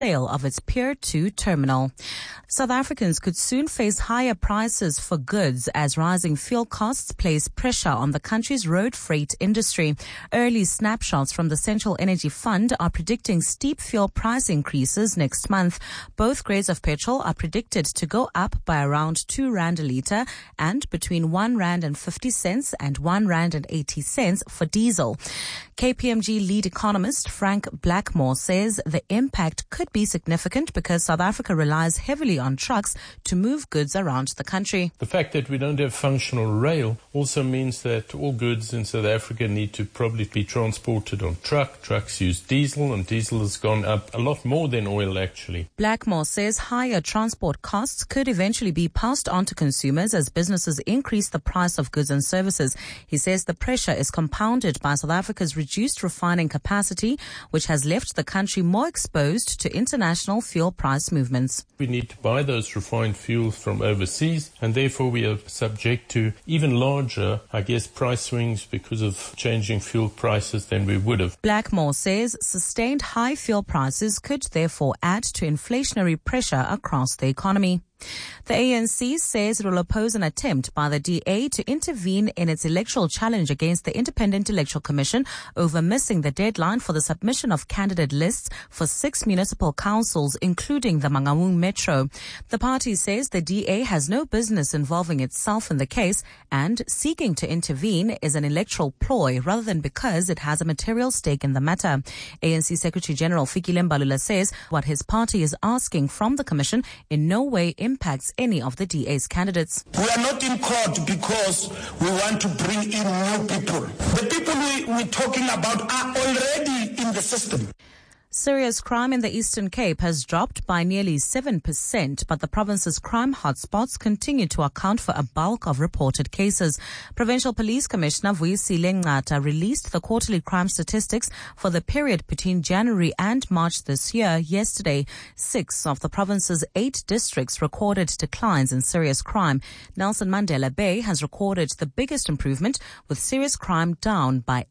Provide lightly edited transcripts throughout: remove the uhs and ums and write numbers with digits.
sale of its Pier 2 terminal. South Africans could soon face higher prices for goods as rising fuel costs place pressure on the country's road freight industry. Early snapshots from the Central Energy Fund are predicting steep fuel price increases next month. Both grades of petrol are predicted to go up by around 2 rand a litre and between 1 rand and 50 cents and 1 rand and 80 cents for diesel. KPMG lead economist Frank Blackmore says the impact could be significant because South Africa relies heavily on trucks to move goods around the country. The fact that we don't have functional rail also means that all goods in South Africa need to probably be transported on truck. Trucks use diesel, and diesel has gone up a lot more than oil actually. Blackmore says higher transport costs could eventually be passed on to consumers as businesses increase the price of goods and services. He says the pressure is compounded by South Africa's reduced refining capacity, which has left the country more exposed to international fuel price movements. We need to buy those refined fuels from overseas, and therefore we are subject to even larger, price swings because of changing fuel prices than we would have. Blackmore says sustained high fuel prices could therefore add to inflationary pressure across the economy. The ANC says it will oppose an attempt by the DA to intervene in its electoral challenge against the Independent Electoral Commission over missing the deadline for the submission of candidate lists for 6 municipal councils, including the Mangaung Metro. The party says the DA has no business involving itself in the case, and seeking to intervene is an electoral ploy rather than because it has a material stake in the matter. ANC Secretary General Fikile Mbalula says what his party is asking from the Commission in no way impacts any of the DA's candidates. We are not in court because we want to bring in new people. The people we're talking about are already in the system. Serious crime in the Eastern Cape has dropped by nearly 7%, but the province's crime hotspots continue to account for a bulk of reported cases. Provincial Police Commissioner Vuyisile Ngata released the quarterly crime statistics for the period between January and March this year yesterday. 6 of the province's 8 districts recorded declines in serious crime. Nelson Mandela Bay has recorded the biggest improvement, with serious crime down by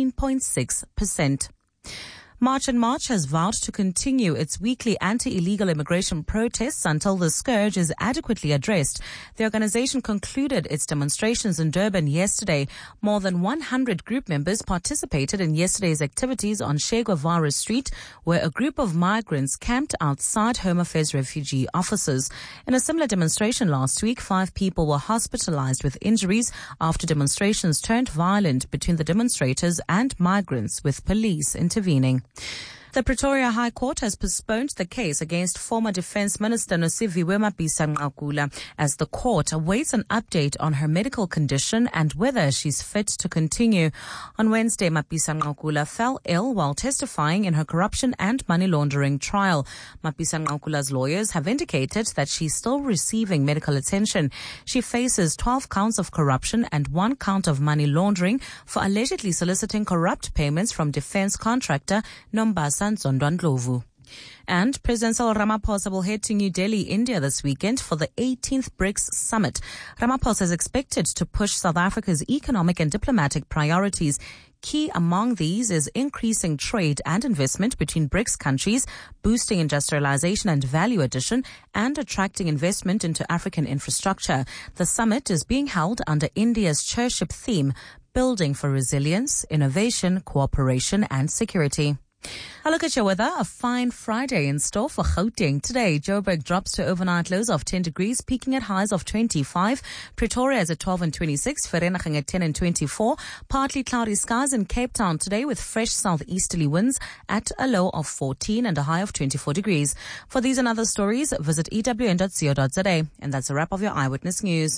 18.6%. March and March has vowed to continue its weekly anti-illegal immigration protests until the scourge is adequately addressed. The organization concluded its demonstrations in Durban yesterday. More than 100 group members participated in yesterday's activities on Che Guevara Street, where a group of migrants camped outside Home Affairs refugee offices. In a similar demonstration last week, 5 people were hospitalized with injuries after demonstrations turned violent between the demonstrators and migrants, with police intervening. The Pretoria High Court has postponed the case against former Defence Minister Nosiviwe Mapisa-Nqakula as the court awaits an update on her medical condition and whether she's fit to continue. On Wednesday, Mapisa-Nqakula fell ill while testifying in her corruption and money laundering trial. Mapisa-Nqakula's lawyers have indicated that she's still receiving medical attention. She faces 12 counts of corruption and 1 count of money laundering for allegedly soliciting corrupt payments from defence contractor Nombasa Nzondwa-Ndlovu. And President Cyril Ramaphosa will head to New Delhi, India this weekend for the 18th BRICS Summit. Ramaphosa is expected to push South Africa's economic and diplomatic priorities. Key among these is increasing trade and investment between BRICS countries, boosting industrialization and value addition, and attracting investment into African infrastructure. The summit is being held under India's chairship theme, Building for Resilience, Innovation, Cooperation and Security. A look at your weather. A fine Friday in store for Gauteng. Today, Joburg drops to overnight lows of 10 degrees, peaking at highs of 25. Pretoria is at 12 and 26. Vereeniging at 10 and 24. Partly cloudy skies in Cape Town today with fresh southeasterly winds at a low of 14 and a high of 24 degrees. For these and other stories, visit ewn.co.za. And that's a wrap of your Eyewitness News.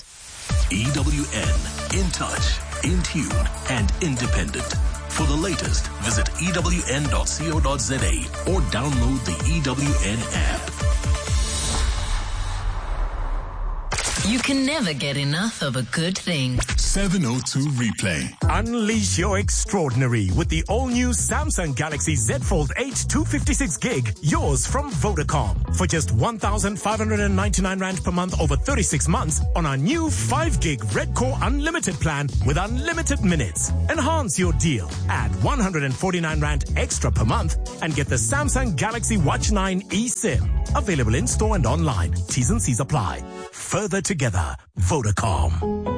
EWN. In touch, in tune, and independent. For the latest, visit ewn.co.za or download the EWN app. You can never get enough of a good thing. 702 Replay. Unleash your extraordinary with the all-new Samsung Galaxy Z Fold 8 256 gig, yours from Vodacom. For just 1,599 Rand per month over 36 months on our new 5 gig Red Core Unlimited plan with unlimited minutes. Enhance your deal. Add 149 Rand extra per month and get the Samsung Galaxy Watch 9 eSIM. Available in store and online. T's and C's apply. Further together, Vodacom.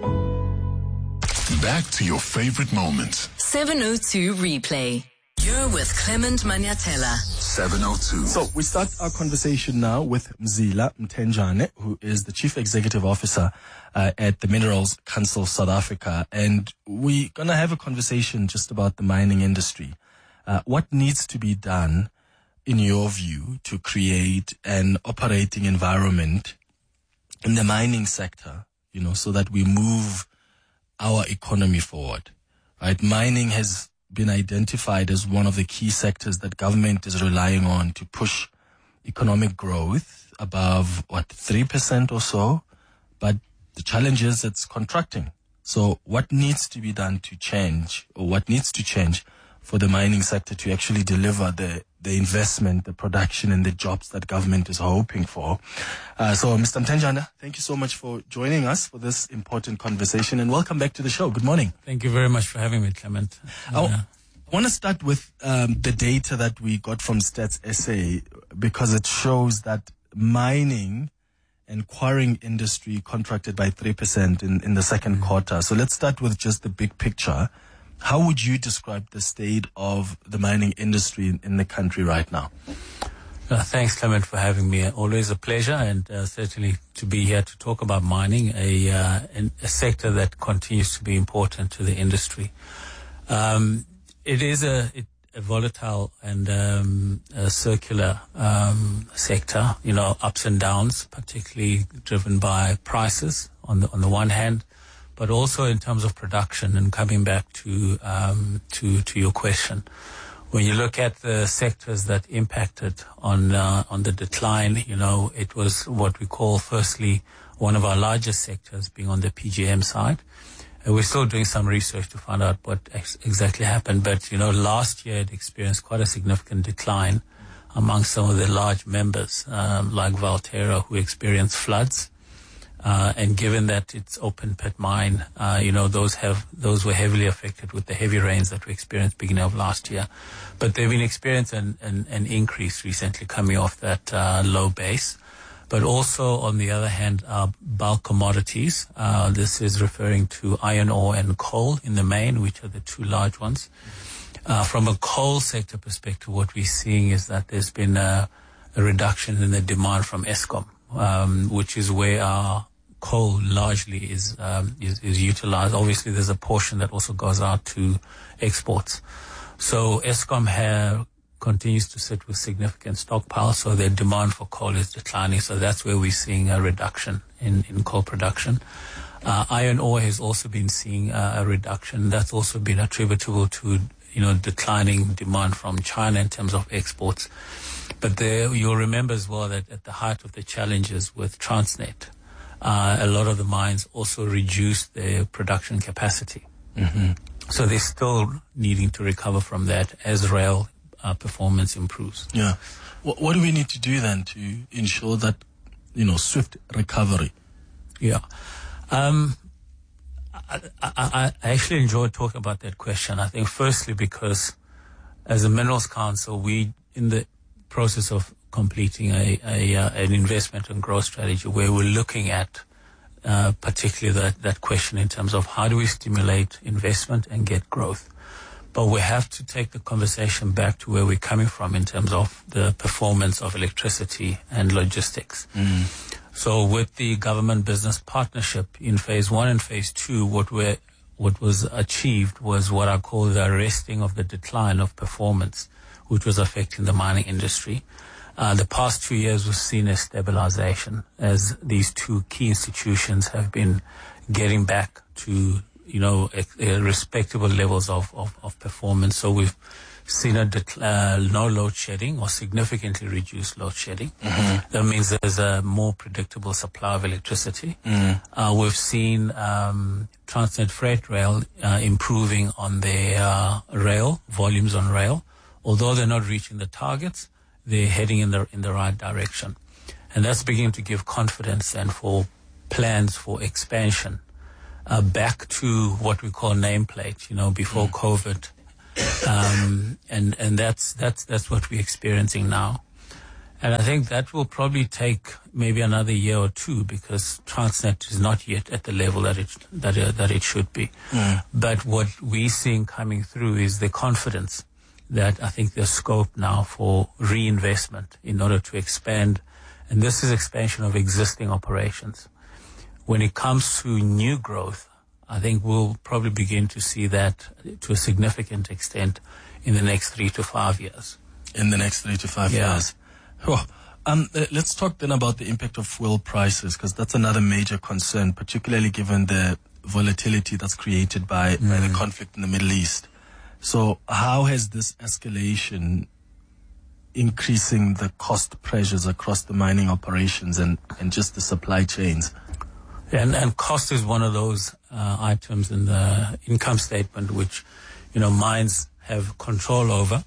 Back to your favorite moments. 702 Replay. You're with Clement Manyatela. 702. So we start our conversation now with Mzila Mthenjane, who is the Chief Executive Officer at the Minerals Council of South Africa. And we're going to have a conversation just about the mining industry. What needs to be done, in your view, to create an operating environment in the mining sector, so that we move our economy forward, right? Mining has been identified as one of the key sectors that government is relying on to push economic growth above, 3% or so. But the challenge is it's contracting. So what needs to be done to change, or what needs to change for the mining sector to actually deliver the investment, the production, and the jobs that government is hoping for? So, Mr. Mthenjane, thank you so much for joining us for this important conversation, and welcome back to the show. Good morning. Thank you very much for having me, Clement. I want to start with the data that we got from Stats SA, because it shows that mining and quarrying industry contracted by 3% in the second quarter. So let's start with just the big picture. How would you describe the state of the mining industry in the country right now? Thanks, Clement, for having me. Always a pleasure, and certainly to be here to talk about mining, a sector that continues to be important to the industry. It is a volatile and a circular sector, ups and downs, particularly driven by prices on the one hand, but also in terms of production. And coming back to your question, when you look at the sectors that impacted on the decline, it was what we call, firstly, one of our largest sectors being on the PGM side. And we're still doing some research to find out what exactly happened. But, last year it experienced quite a significant decline among some of the large members, like Valterra, who experienced floods. And given that it's open pit mine, those were heavily affected with the heavy rains that we experienced beginning of last year. But they've been experiencing an increase recently coming off that low base. But also, on the other hand, bulk commodities. This is referring to iron ore and coal in the main, which are the two large ones. From a coal sector perspective, what we're seeing is that there's been a reduction in the demand from Eskom, which is where our coal largely is utilized. Obviously, there's a portion that also goes out to exports. So Eskom continues to sit with significant stockpiles, so their demand for coal is declining. So that's where we're seeing a reduction in coal production. Iron ore has also been seeing a reduction. That's also been attributable to declining demand from China in terms of exports. But you'll remember as well that at the height of the challenges with Transnet, a lot of the mines also reduced their production capacity. Mm-hmm. So they're still needing to recover from that as rail performance improves. Yeah. What do we need to do then to ensure that, swift recovery? Yeah. I actually enjoyed talking about that question. I think firstly because as a Minerals Council, we in the process of completing an investment and growth strategy where we're looking at particularly that question in terms of how do we stimulate investment and get growth. But we have to take the conversation back to where we're coming from in terms of the performance of electricity and logistics. Mm. So with the government business partnership in phase 1 and phase 2, what was achieved was what I call the arresting of the decline of performance, which was affecting the mining industry. The past 2 years we've seen a stabilization as these two key institutions have been getting back to respectable levels of performance. So we've seen no load shedding or significantly reduced load shedding. That means there's a more predictable supply of electricity. We've seen Transnet Freight Rail improving on their rail volumes on rail. Although they're not reaching the targets, they're heading in the right direction, and that's beginning to give confidence and for plans for expansion back to what we call nameplate. Before COVID. And that's what we're experiencing now. And I think that will probably take maybe another year or two because Transnet is not yet at the level that it should be. But what we're seeing coming through is the confidence that I think there's scope now for reinvestment in order to expand. And this is expansion of existing operations. When it comes to new growth, I think we'll probably begin to see that to a significant extent in the next 3 to 5 years. In the next 3 to 5 years. Oh, let's talk then about the impact of fuel prices, because that's another major concern, particularly given the volatility that's created by the conflict in the Middle East. So how has this escalation increasing the cost pressures across the mining operations and just the supply chains? And cost is one of those items in the income statement which, mines have control over.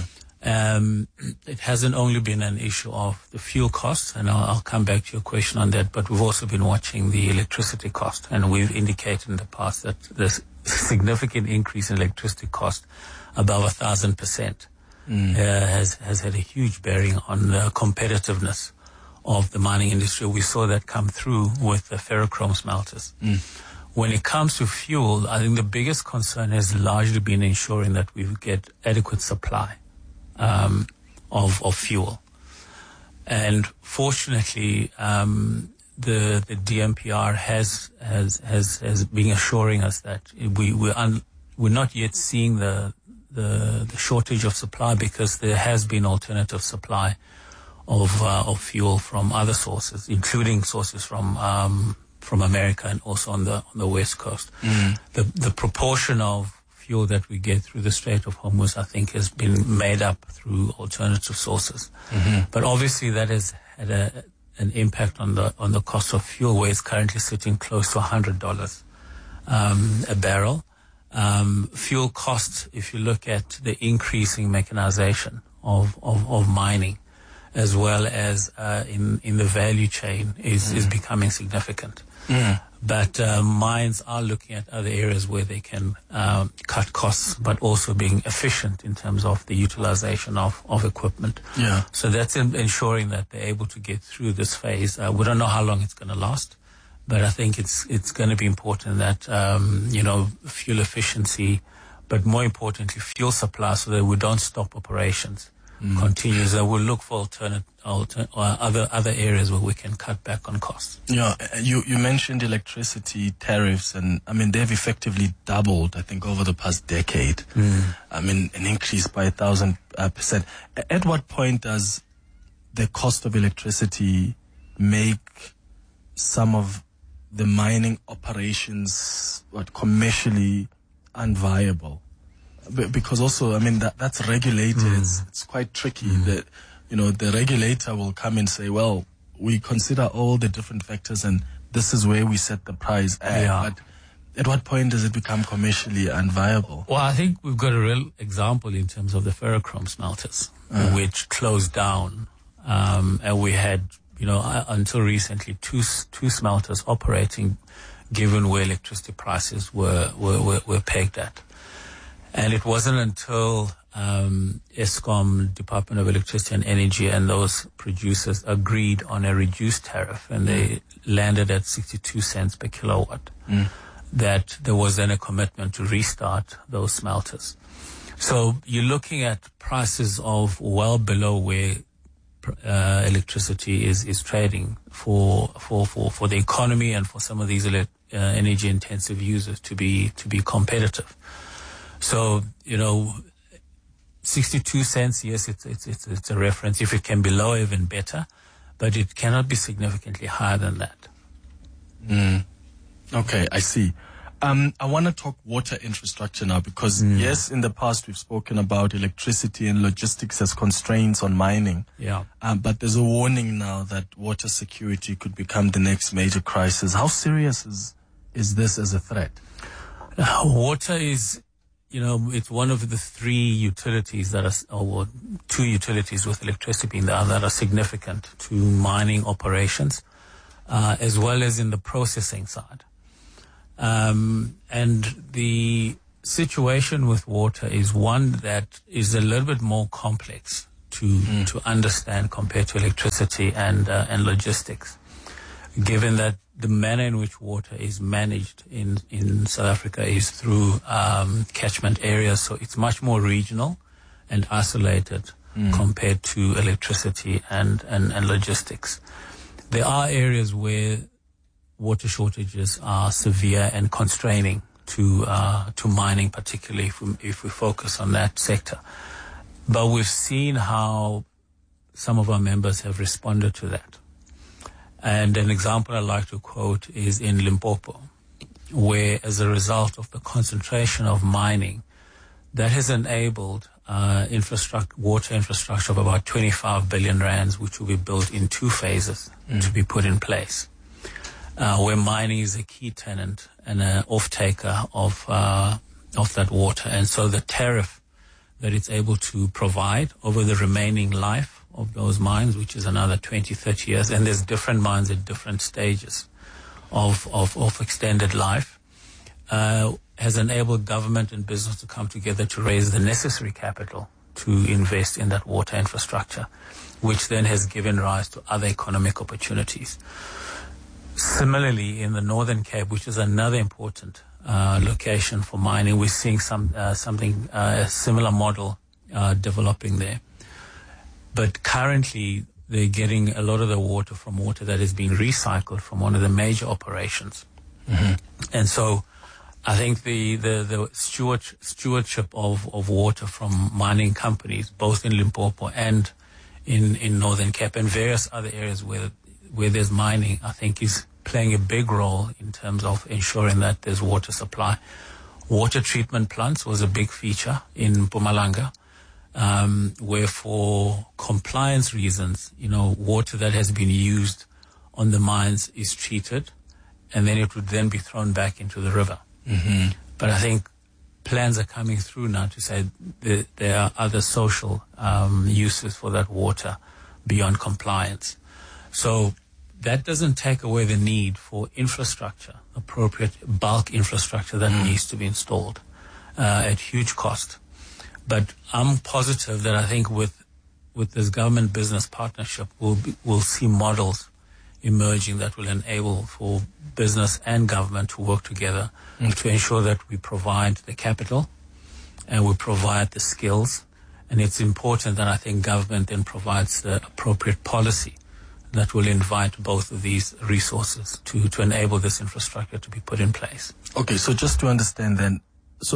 It hasn't only been an issue of the fuel costs, and I'll come back to your question on that, but we've also been watching the electricity cost, and we've indicated in the past that there's significant increase in electricity cost above 1,000% has had a huge bearing on the competitiveness of the mining industry. We saw that come through with the ferrochrome smelters. When it comes to fuel, I think the biggest concern has largely been ensuring that we get adequate supply of fuel. And fortunately, the DMPR has been assuring us that we're not yet seeing the shortage of supply because there has been alternative supply of fuel from other sources, including sources from America and also on the West Coast. The proportion of fuel that we get through the Strait of Hormuz, I think, has been made up through alternative sources. But obviously that has had an impact on the cost of fuel, where it's currently sitting close to $100 a barrel. Fuel costs, if you look at the increasing mechanization of mining, as well as in the value chain, is becoming significant. But mines are looking at other areas where they can cut costs, but also being efficient in terms of the utilization of equipment. So that's ensuring that they're able to get through this phase. We don't know how long it's going to last, but I think it's going to be important that fuel efficiency, but more importantly fuel supply, so that we don't stop operations. Continues, and we'll look for other areas where we can cut back on costs. You mentioned electricity tariffs, and they've effectively doubled, I think, over the past decade. An increase by 1,000%. At what point does the cost of electricity make some of the mining operations commercially unviable? Because also, that's regulated. It's quite tricky that, the regulator will come and say, well, we consider all the different factors and this is where we set the price at. But at what point does it become commercially unviable? Well, I think we've got a real example in terms of the ferrochrome smelters, which closed down. And we had, until recently, two smelters operating, given where electricity prices were pegged at. And it wasn't until Eskom, Department of Electricity and Energy, and those producers agreed on a reduced tariff, and they landed at 62 cents per kilowatt, that there was then a commitment to restart those smelters. So you're looking at prices of well below where electricity is trading for the economy and for some of these energy intensive users to be competitive. So, 62 cents, yes, it's a reference. If it can be lower, even better, but it cannot be significantly higher than that. Okay, I see. I want to talk water infrastructure now because, yes, in the past we've spoken about electricity and logistics as constraints on mining. Yeah. But there's a warning now that water security could become the next major crisis. How serious is this as a threat? Water is, it's one of the three utilities or two utilities with electricity in there that are significant to mining operations, as well as in the processing side. And the situation with water is one that is a little bit more complex to understand compared to electricity and logistics, given that the manner in which water is managed in South Africa is through catchment areas, so it's much more regional and isolated compared to electricity and logistics. There are areas where water shortages are severe and constraining to mining, particularly if we focus on that sector. But we've seen how some of our members have responded to that. And an example I'd like to quote is in Limpopo, where as a result of the concentration of mining, that has enabled water infrastructure of about 25 billion rands, which will be built in 2 phases to be put in place. Where mining is a key tenant and an off-taker of that water. And so the tariff that it's able to provide over the remaining life of those mines, which is another 20, 30 years, and there's different mines at different stages of extended life, has enabled government and business to come together to raise the necessary capital to invest in that water infrastructure, which then has given rise to other economic opportunities. Similarly, in the Northern Cape, which is another important location for mining, we're seeing a similar model developing there. But currently, they're getting a lot of the water from water that is being recycled from one of the major operations. And so I think the stewardship of water from mining companies, both in Limpopo and in Northern Cape and various other areas where there's mining, I think is playing a big role in terms of ensuring that there's water supply. Water treatment plants was a big feature in Mpumalanga, where for compliance reasons, water that has been used on the mines is treated, and then it would then be thrown back into the river. But I think plans are coming through now to say that there are other social uses for that water beyond compliance. So that doesn't take away the need for infrastructure, appropriate bulk infrastructure that needs to be installed at huge cost. But I'm positive that I think with this government business partnership, we'll see models emerging that will enable for business and government to work together to ensure that we provide the capital and we provide the skills. And it's important that I think government then provides the appropriate policy that will invite both of these resources to enable this infrastructure to be put in place. Okay, so just to understand then, so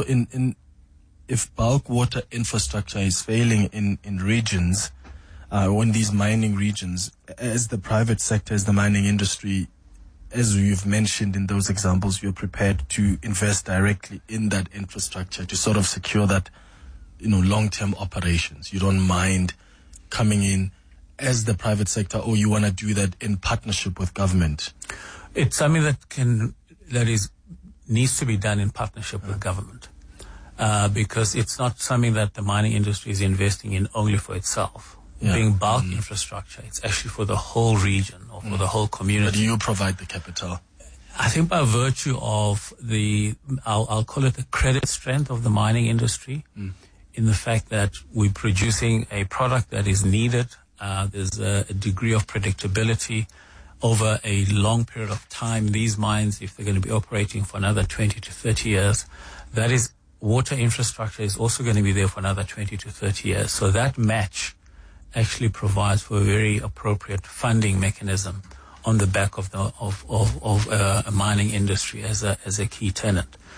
if bulk water infrastructure is failing in regions, or in these mining regions, as the private sector, as the mining industry, as you've mentioned in those examples, you're prepared to invest directly in that infrastructure to sort of secure that, long-term operations. You don't mind coming in as the private sector, or you want to do that in partnership with government? It's something that needs to be done in partnership with government, because it's not something that the mining industry is investing in only for itself. Being bulk infrastructure, it's actually for the whole region or for the whole community. But you provide the capital? I think by virtue of I'll call it the credit strength of the mining industry, in the fact that we're producing a product that is needed. There's a degree of predictability over a long period of time. These mines, if they're going to be operating for another 20 to 30 years, that is, water infrastructure is also going to be there for another 20 to 30 years. So that match actually provides for a very appropriate funding mechanism on the back of a mining industry as a key tenant.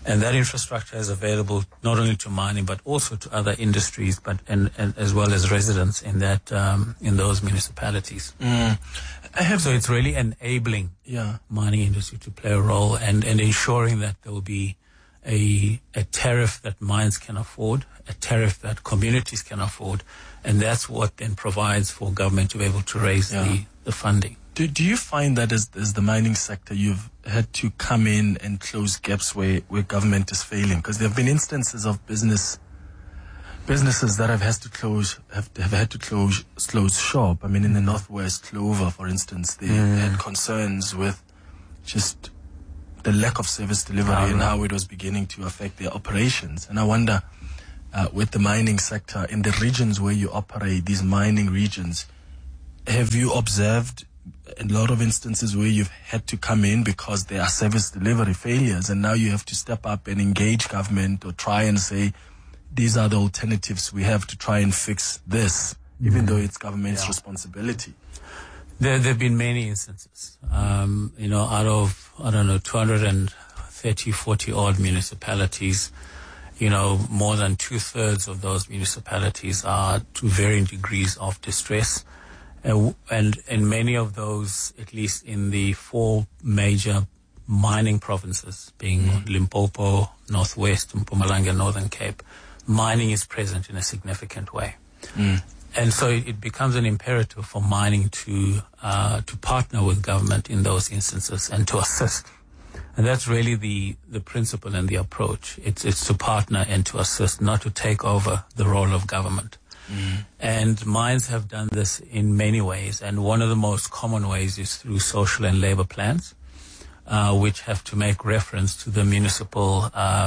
And that infrastructure is available not only to mining but also to other industries, and as well as residents in that in those municipalities. So it's really enabling mining industry to play a role and ensuring that there will be a tariff that mines can afford, a tariff that communities can afford, and that's what then provides for government to be able to raise the funding. Do you find that as the mining sector, you've had to come in and close gaps where government is failing? Because there have been instances of businesses that have had to close shop. I mean, in the Northwest, Clover, for instance, they had concerns with just the lack of service delivery and how it was beginning to affect their operations. And I wonder, with the mining sector, in the regions where you operate, these mining regions, have you observed a lot of instances where you've had to come in because there are service delivery failures, and now you have to step up and engage government or try and say, these are the alternatives we have to try and fix this, even though it's government's responsibility? There have been many instances. Out of, 230, 40 odd municipalities, more than 2/3 of those municipalities are to varying degrees of distress. And in many of those, at least in the 4 major mining provinces, being Limpopo, Northwest, Mpumalanga, Northern Cape, mining is present in a significant way. And so it becomes an imperative for mining to partner with government in those instances and to assist. And that's really the principle and the approach. It's to partner and to assist, not to take over the role of government. And mines have done this in many ways, and one of the most common ways is through social and labor plans, which have to make reference to the municipal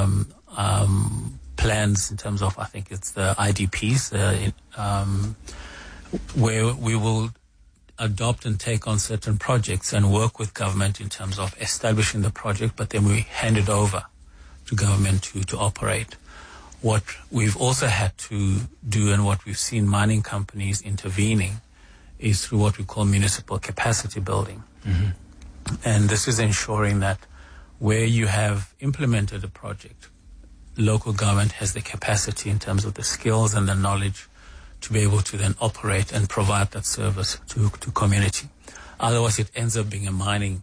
plans in terms of, I think it's the IDPs, where we will adopt and take on certain projects and work with government in terms of establishing the project, but then we hand it over to government to operate. What we've also had to do, and what we've seen mining companies intervening, is through what we call municipal capacity building. And this is ensuring that where you have implemented a project, local government has the capacity in terms of the skills and the knowledge to be able to then operate and provide that service to community. Otherwise, it ends up being a mining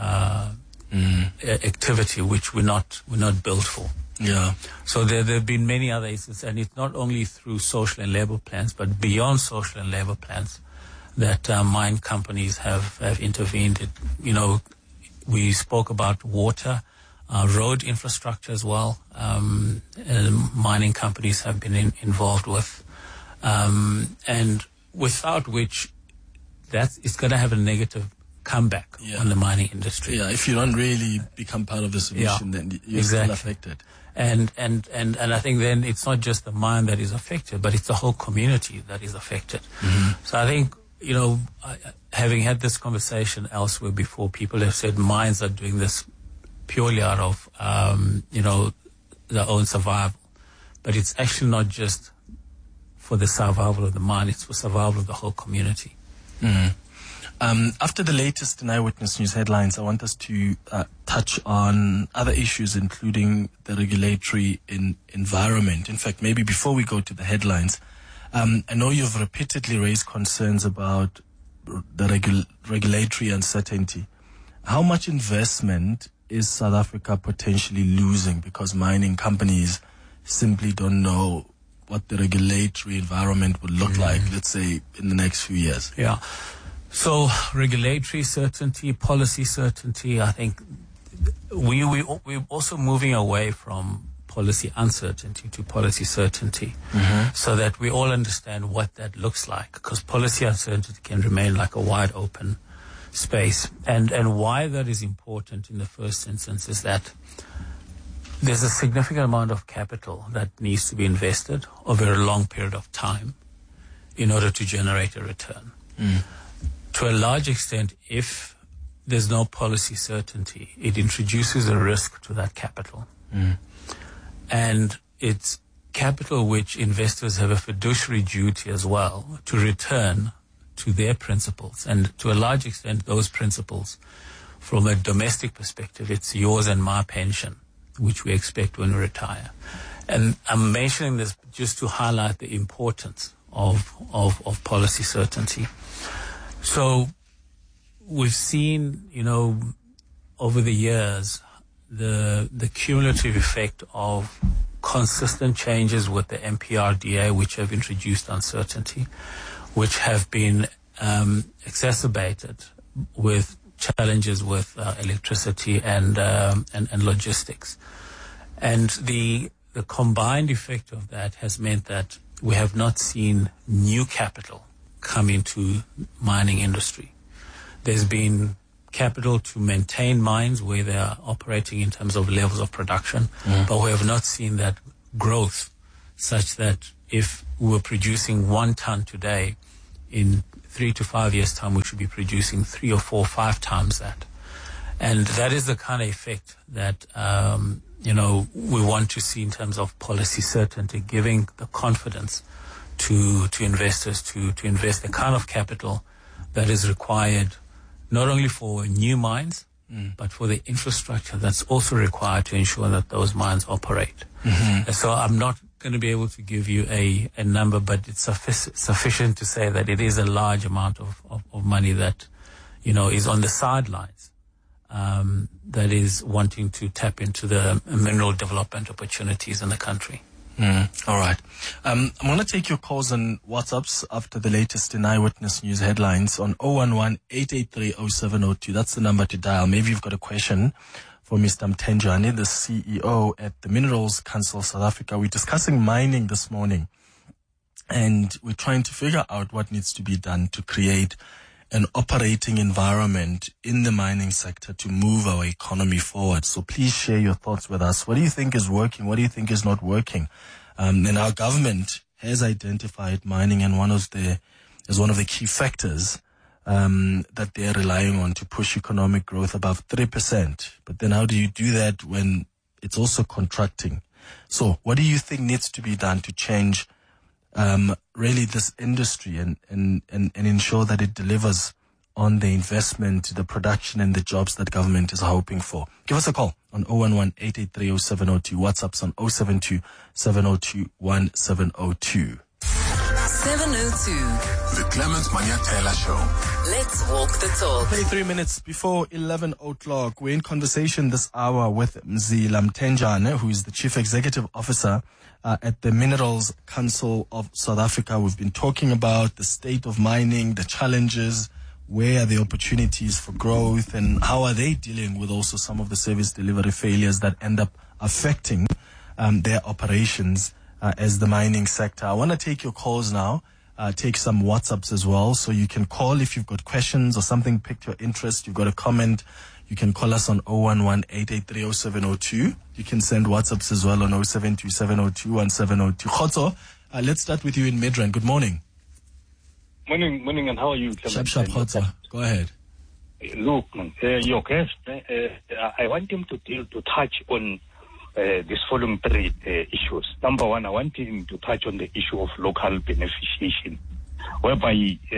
activity which we're not built for. Yeah. So there have been many other instances, and it's not only through social and labor plans, but beyond social and labor plans that mine companies have intervened. We spoke about water, road infrastructure as well. Mining companies have been involved with, and without which it's going to have a negative comeback on the mining industry. Yeah, if you don't really become part of the solution, then you're still affected. And I think then it's not just the mine that is affected, but it's the whole community that is affected. So I think, having had this conversation elsewhere before, people have said mines are doing this purely out of, their own survival. But it's actually not just for the survival of the mine, it's for survival of the whole community. After the latest in Eyewitness News headlines, I want us to touch on other issues, including the regulatory environment. In fact, maybe before we go to the headlines, I know you've repeatedly raised concerns about the regulatory uncertainty. How much investment is South Africa potentially losing because mining companies simply don't know what the regulatory environment would look like, let's say, in the next few years? Yeah. So regulatory certainty, policy certainty, I think we're also moving away from policy uncertainty to policy certainty, so that we all understand what that looks like, because policy uncertainty can remain like a wide open space. And why that is important in the first instance is that there's a significant amount of capital that needs to be invested over a long period of time in order to generate a return. To a large extent, if there's no policy certainty, it introduces a risk to that capital. And it's capital which investors have a fiduciary duty as well to return to their principles. And to a large extent, those principles, from a domestic perspective, it's yours and my pension which we expect when we retire. And I'm mentioning this just to highlight the importance of policy certainty. So we've seen, over the years, the cumulative effect of consistent changes with the MPRDA, which have introduced uncertainty, which have been exacerbated with challenges with electricity and logistics. And the combined effect of that has meant that we have not seen new capital come into mining industry. There's been capital to maintain mines where they are operating in terms of levels of production, but we have not seen that growth such that if we were producing 1 ton today, in 3 to 5 years' time, we should be producing 3 or 4 or 5 times that. And that is the kind of effect that, we want to see in terms of policy certainty, giving the confidence to investors to invest the kind of capital that is required not only for new mines, but for the infrastructure that's also required to ensure that those mines operate. And so I'm not going to be able to give you a number, but it's sufficient to say that it is a large amount of money that, is on the sidelines, that is wanting to tap into the mineral development opportunities in the country. All right. I'm going to take your calls and WhatsApps after the latest in Eyewitness News headlines on 011-883-0702. That's the number to dial. Maybe you've got a question for Mr. Mthenjane, the CEO at the Minerals Council South Africa. We're discussing mining this morning, and we're trying to figure out what needs to be done to create an operating environment in the mining sector to move our economy forward. So please share your thoughts with us. What do you think is working? What do you think is not working? And our government has identified mining as one of the key factors that they're relying on to push economic growth above 3%. But then how do you do that when it's also contracting? So what do you think needs to be done to change really this industry and ensure that it delivers on the investment, the production and the jobs that government is hoping for? Give us a call on 011-883-0702. WhatsApp's on 072-702-1702. 702. The Clement Manyatela Show. Let's walk the talk. 23 minutes before 11 o'clock. We're in conversation this hour with Mzila Mthenjane, who is the Chief Executive Officer at the Minerals Council of South Africa. We've been talking about the state of mining, the challenges, where are the opportunities for growth, and how are they dealing with also some of the service delivery failures that end up affecting their operations as the mining sector. I want to take your calls now, take some WhatsApps as well, so you can call if you've got questions or something piqued your interest, you've got a comment. You can call us on 011-883-0702. You can send WhatsApps as well on 072-702-1702. Khotso, let's start with you in Midrand. Good morning. Morning, and how are you? Sharp, Khotso. Go ahead. Look, your guest, I want him to touch on these following 3 issues. Number 1, I want him to touch on the issue of local beneficiation, whereby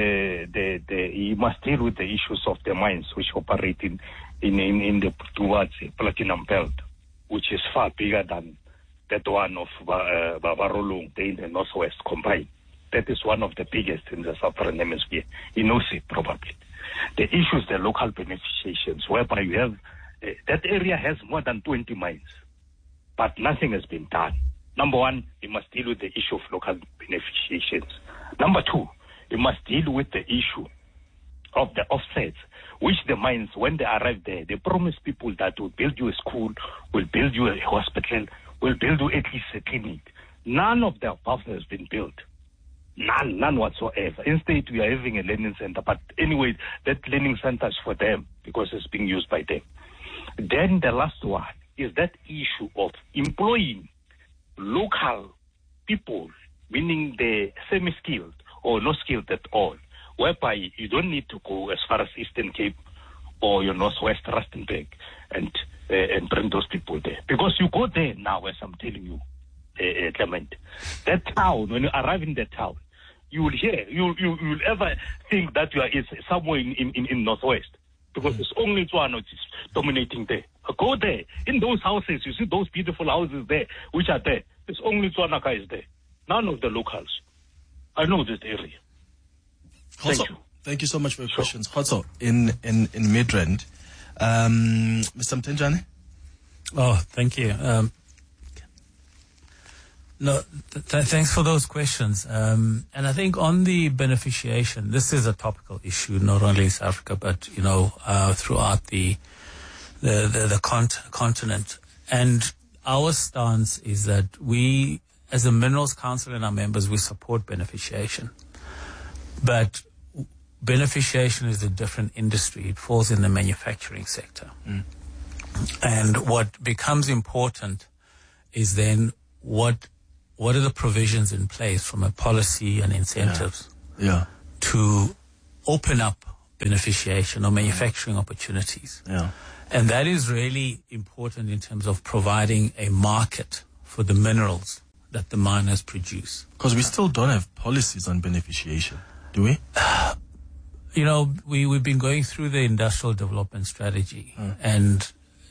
he must deal with the issues of the mines which operate in the towards Platinum Belt, which is far bigger than that one of Babarolong in the Northwest combined. That is one of the biggest in the Southern Hemisphere. He knows it probably. The issue is the local beneficiations, whereby you have that area has more than 20 mines, but nothing has been done. Number 1, you must deal with the issue of local beneficiations. Number 2, you must deal with the issue of the offsets, which the mines, when they arrive there, they promise people that will build you a school, will build you a hospital, will build you at least a clinic. None of the above has been built. None whatsoever. Instead, we are having a learning center, but anyway, that learning center is for them because it's being used by them. Then the last one is that issue of employing local people, meaning the semi-skilled or not skilled at all, whereby you don't need to go as far as Eastern Cape or your Northwest Rustenburg and bring those people there. Because you go there now, as I'm telling you, Clement, that town, when you arrive in that town, you will ever think that you are somewhere in Northwest. because it's only Tswana which is dominating there. Go there. In those houses, you see those beautiful houses there, which are there. It's only Tswana guys there. None of the locals. I know this area. Thank you. Thank you so much for your questions. Khotso, in Midrand. Mr. Mtenjane? Oh, thank you. Thanks for those questions. And I think on the beneficiation, this is a topical issue, not only in South Africa, but, throughout the continent. And our stance is that we, as the Minerals Council and our members, we support beneficiation. But beneficiation is a different industry. It falls in the manufacturing sector. And what becomes important is then what are the provisions in place from a policy and incentives to open up beneficiation or manufacturing opportunities. And that is really important in terms of providing a market for the minerals that the miners produce. Because we still don't have policies on beneficiation, do we? We've been going through the industrial development strategy, and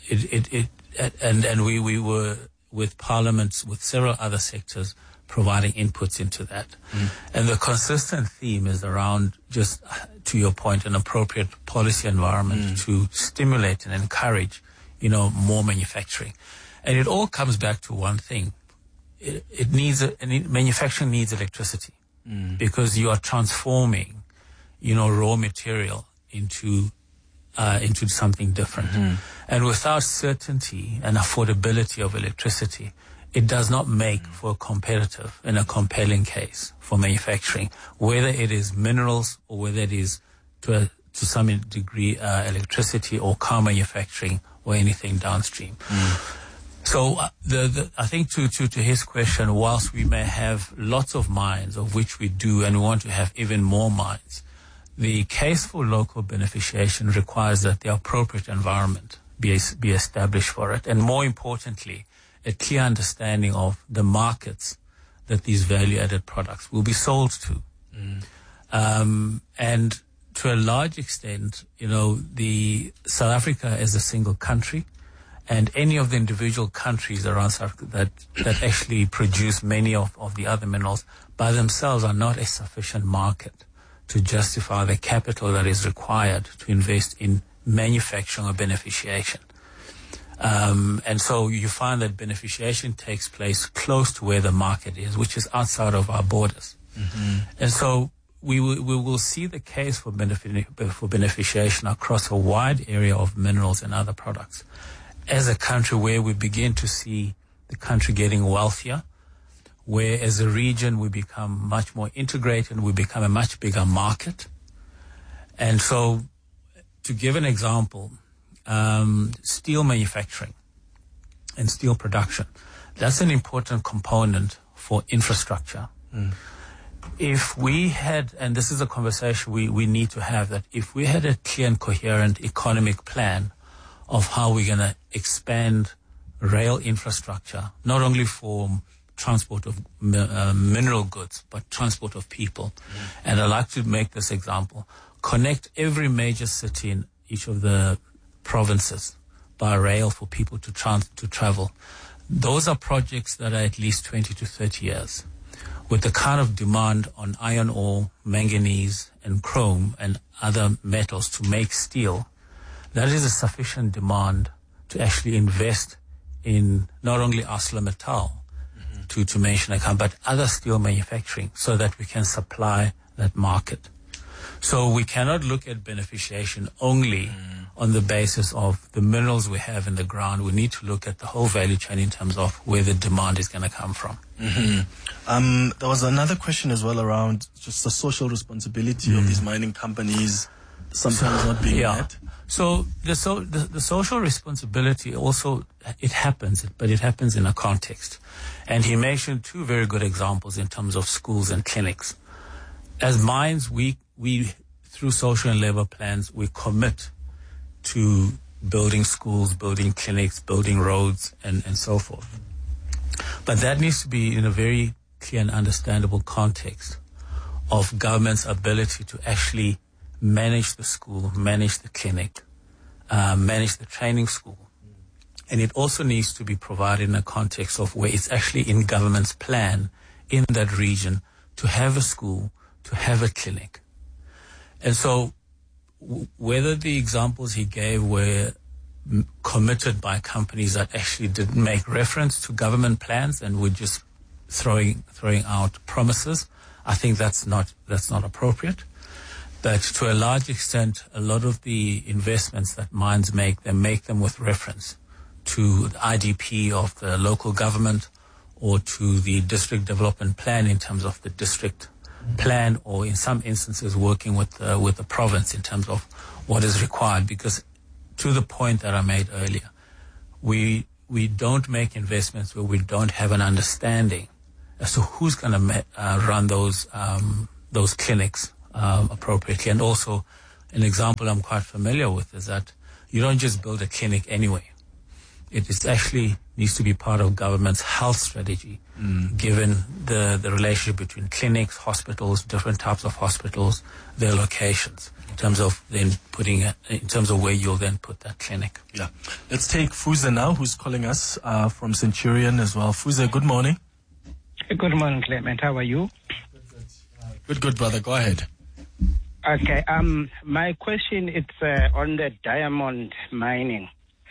we were with parliaments, with several other sectors, providing inputs into that. And the consistent theme is around, just to your point, an appropriate policy environment to stimulate and encourage, more manufacturing. And it all comes back to one thing. Manufacturing needs electricity because you are transforming, raw material into something different. And without certainty and affordability of electricity, it does not make for a competitive and a compelling case for manufacturing, whether it is minerals or whether it is to some degree electricity or car manufacturing or anything downstream. So I think to his question, whilst we may have lots of mines, of which we do, and we want to have even more mines, the case for local beneficiation requires that the appropriate environment be established for it, and more importantly, a clear understanding of the markets that these value-added products will be sold to. And to a large extent, the South Africa is a single country, and any of the individual countries around South Africa that actually produce many of the other minerals by themselves are not a sufficient market to justify the capital that is required to invest in manufacturing or beneficiation. And so you find that beneficiation takes place close to where the market is, which is outside of our borders. And so we will see the case for beneficiation across a wide area of minerals and other products as a country where we begin to see the country getting wealthier, where as a region we become much more integrated, we become a much bigger market. And so, to give an example, steel manufacturing and steel production, that's an important component for infrastructure. If we had, and this is a conversation we need to have, that if we had a clear and coherent economic plan of how we're going to expand rail infrastructure, not only for transport of mineral goods, but transport of people. And I'd like to make this example. Connect every major city in each of the provinces by rail for people to travel. Those are projects that are at least 20 to 30 years. With the kind of demand on iron ore, manganese, and chrome and other metals to make steel, that is a sufficient demand to actually invest in not only ArcelorMittal, to mention a company, but other steel manufacturing, so that we can supply that market. So we cannot look at beneficiation only on the basis of the minerals we have in the ground. We need to look at the whole value chain in terms of where the demand is going to come from. There was another question as well around just the social responsibility of these mining companies sometimes not being met. So the social responsibility also, it happens, but it happens in a context. And he mentioned two very good examples in terms of schools and clinics. As mines, we through social and labor plans, we commit to building schools, building clinics, building roads, and so forth. But that needs to be in a very clear and understandable context of government's ability to actually manage the school, manage the clinic, manage the training school. And it also needs to be provided in a context of where it's actually in government's plan in that region to have a school, to have a clinic. And so whether the examples he gave were committed by companies that actually didn't make reference to government plans and were just throwing out promises, I think that's not appropriate. But to a large extent, a lot of the investments that mines make, they make them with reference to the IDP of the local government or to the district development plan in terms of the district plan, or in some instances working with the province in terms of what is required. Because to the point that I made earlier, we don't make investments where we don't have an understanding as to who's going to run those clinics appropriately. And also, an example I'm quite familiar with is that you don't just build a clinic anyway. It is actually needs to be part of government's health strategy, given the relationship between clinics, hospitals, different types of hospitals, their locations, in terms of then in terms of where you'll then put that clinic. Yeah. Let's take Fuze now, who's calling us from Centurion as well. Fuze, good morning. Good morning, Clement. How are you? Good, brother. Go ahead. Okay. My question is on the diamond mining.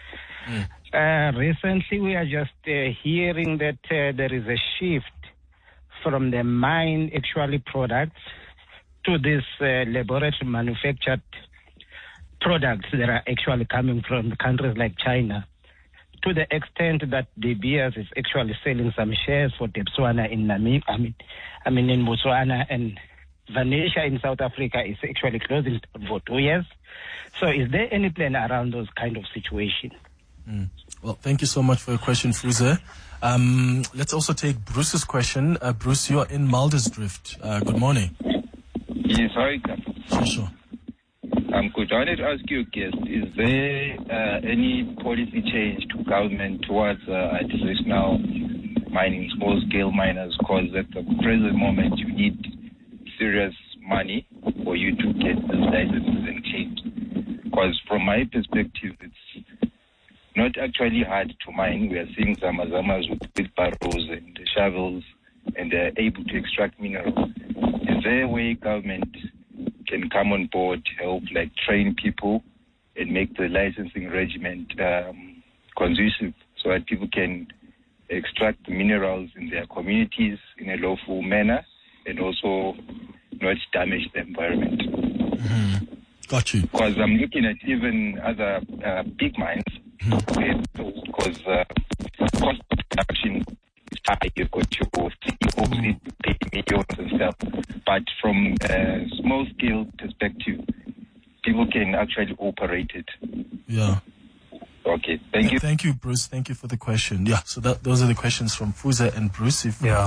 Recently, we are just hearing that there is a shift from the mine actually products to these laboratory manufactured products that are actually coming from countries like China, to the extent that De Beers is actually selling some shares for Debswana in Namibia, in Botswana, and Vanisha in South Africa is actually closing for 2 years. So is there any plan around those kind of situations? Well, thank you so much for your question, Fuze. Let's also take Bruce's question. Bruce, you're in Muldersdrift. Good morning. Yes, hi. Sure. I'm good. I wanted to ask you a guest, is there any policy change to government towards artisanal mining, small-scale miners? Because at the present moment, you need serious money for you to get these licenses and claims. Because from my perspective, it's not actually hard to mine. We are seeing Zamazamas with barrows and shovels, and they're able to extract minerals. Is there a way government can come on board, help, like train people and make the licensing regiment conducive so that people can extract the minerals in their communities in a lawful manner and also not damage the environment? Got you. Because I'm looking at even other big mines, because cost of production is high. You've got your CEOs need to pay millions and stuff. But from a small-scale perspective, people can actually operate it. Yeah. Okay, thank you. Thank you, Bruce. Thank you for the question. Yeah, so those are the questions from Fuze and Bruce.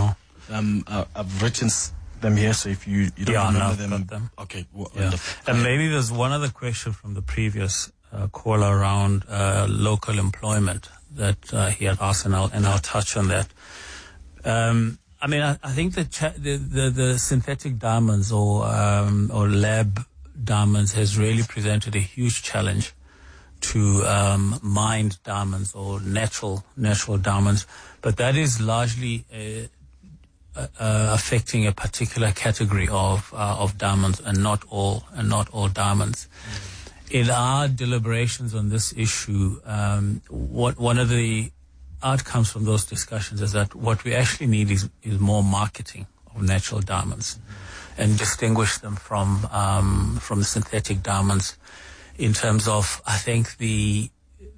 I've written them here, so if you don't remember them. Okay. And maybe there's one other question from the previous caller around local employment that he had asked, and I'll touch on that. I think the synthetic diamonds or lab diamonds has really presented a huge challenge to mined diamonds or natural diamonds, but that is largely affecting a particular category of diamonds and not all diamonds. In our deliberations on this issue, one of the outcomes from those discussions is that what we actually need is more marketing of natural diamonds and distinguish them from the synthetic diamonds in terms of, I think, the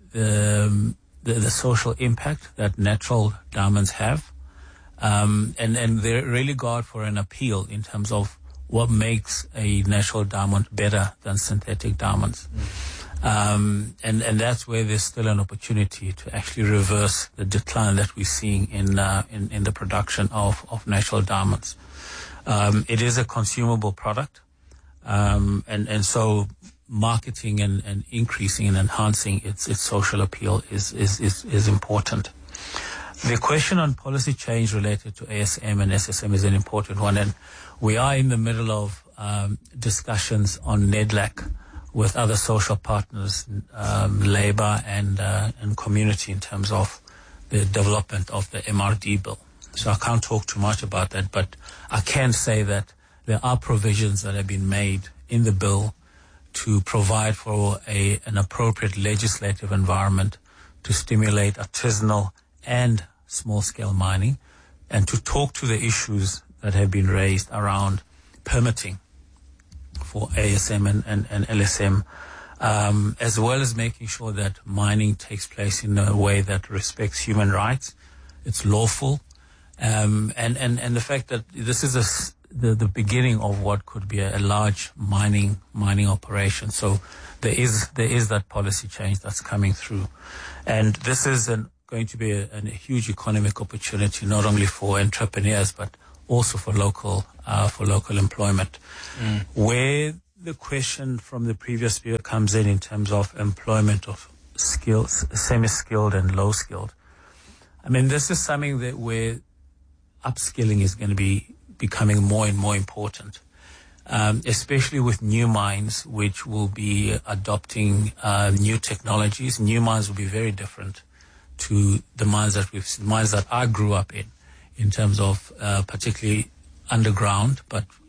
social impact that natural diamonds have, and they really go out for an appeal in terms of what makes a natural diamond better than synthetic diamonds. And that's where there's still an opportunity to actually reverse the decline that we're seeing in the production of natural diamonds. It is a consumable product, and so marketing and increasing and enhancing its social appeal is important. The question on policy change related to ASM and SSM is an important one, and we are in the middle of discussions on NEDLAC, with other social partners, labor and community in terms of the development of the MRD bill. So I can't talk too much about that, but I can say that there are provisions that have been made in the bill to provide for an appropriate legislative environment to stimulate artisanal and small-scale mining, and to talk to the issues that have been raised around permitting for ASM and LSM, as well as making sure that mining takes place in a way that respects human rights. It's lawful, and the fact that this is the beginning of what could be a large mining operation. So there is that policy change that's coming through, and this is going to be a huge economic opportunity, not only for entrepreneurs but also for local employment. Where the question from the previous speaker comes in terms of employment of skills, semi-skilled and low-skilled. I mean, this is something that where upskilling is going to be becoming more and more important, especially with new mines, which will be adopting new technologies. New mines will be very different to the mines that I grew up in terms of particularly underground, but